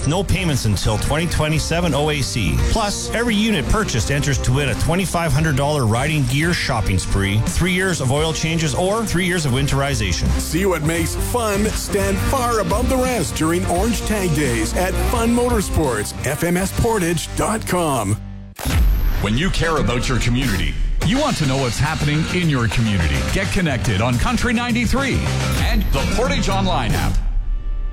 with no payments until 2027 OAC. Plus, every unit purchased enters to win a $2,500 riding gear shopping spree, 3 years of oil changes, or 3 years of winterization. See what makes fun stand far above the rest during Orange Tag Days at Fun Motorsports, FMSportage.com. When you care about your community, you want to know what's happening in your community. Get connected on Country 93 and the Portage Online app.